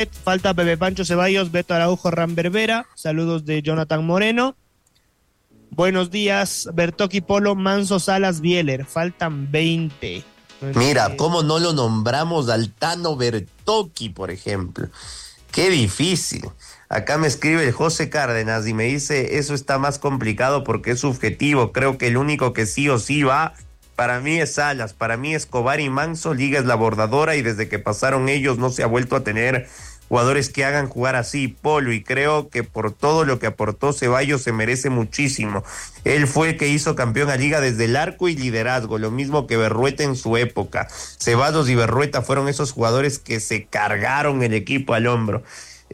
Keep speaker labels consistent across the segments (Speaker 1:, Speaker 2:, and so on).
Speaker 1: Falta Pepe Pancho Ceballos, Beto Araujo, Ramberbera. Saludos de Jonathan Moreno. Buenos días, Bertocchi, Polo, Manso, Salas, Bieler. Faltan 20.
Speaker 2: Mira, ¿cómo no lo nombramos al Tano Bertocchi, por ejemplo? Qué difícil. Acá me escribe el José Cárdenas y me dice, eso está más complicado porque es subjetivo. Creo que el único que sí o sí va, para mí es Salas, para mí Escobar y Manso, Liga es la bordadora y desde que pasaron ellos no se ha vuelto a tener jugadores que hagan jugar así, Polo, y creo que por todo lo que aportó Ceballos se merece muchísimo. Él fue el que hizo campeón a Liga desde el arco y liderazgo, lo mismo que Berrueta en su época. Ceballos y Berrueta fueron esos jugadores que se cargaron el equipo al hombro.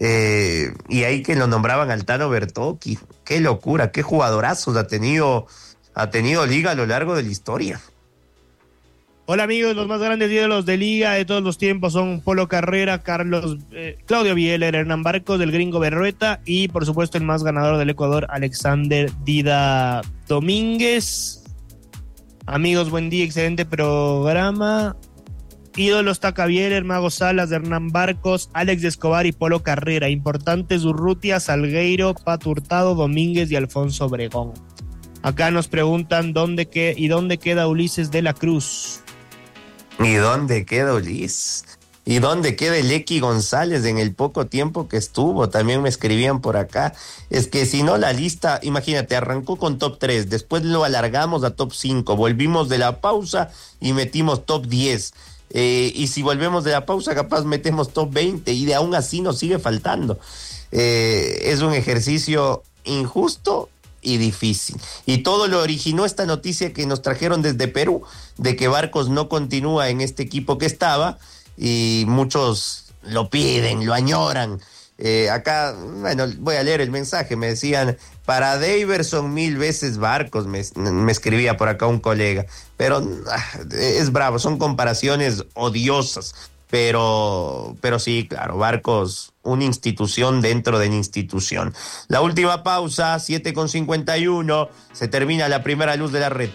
Speaker 2: Y ahí que lo nombraban al Tano Bertocchi. Qué locura, qué jugadorazos ha tenido Liga a lo largo de la historia.
Speaker 1: Hola amigos, los más grandes ídolos de Liga de todos los tiempos son Polo Carrera, Claudio Bieler, Hernán Barcos, del Gringo Berrueta y por supuesto el más ganador del Ecuador, Alexander Dida Domínguez. Amigos, buen día, excelente programa. Ídolos Taca Bieler, Mago Salas, Hernán Barcos, Alex Escobar y Polo Carrera. Importantes Urrutia, Salgueiro, Pato Hurtado, Domínguez y Alfonso Obregón. Acá nos preguntan dónde queda Ulises de la Cruz.
Speaker 2: ¿Y dónde queda Ulises? ¿Y dónde queda el Equi González en el poco tiempo que estuvo? También me escribían por acá. Es que si no la lista, imagínate, arrancó con top 3, después lo alargamos a top 5, volvimos de la pausa y metimos top 10. Y si volvemos de la pausa, capaz metemos top 20 y de aún así nos sigue faltando. Es un ejercicio injusto y difícil. Y todo lo originó esta noticia que nos trajeron desde Perú, de que Barcos no continúa en este equipo que estaba, y muchos lo piden, lo añoran. Acá, bueno, voy a leer el mensaje, me decían, para Daverson 1000 veces Barcos, me escribía por acá un colega, pero es bravo, son comparaciones odiosas. Pero sí, claro, Barcos, una institución dentro de la institución. La última pausa, 7:51, se termina la primera luz de la red.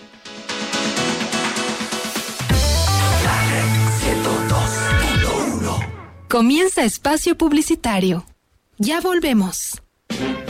Speaker 3: La red 102.1.
Speaker 4: Comienza espacio publicitario. Ya volvemos.